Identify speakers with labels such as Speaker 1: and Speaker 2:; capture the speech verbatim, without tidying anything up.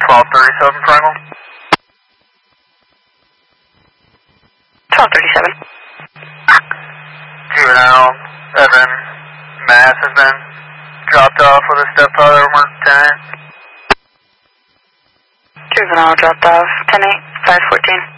Speaker 1: twelve thirty-seven Triangle.
Speaker 2: twelve thirty-seven.
Speaker 1: Juvenile, Evan, Mass has been dropped off with a stepfather, mark ten eight.
Speaker 2: Juvenile dropped off, ten eight, five fourteen.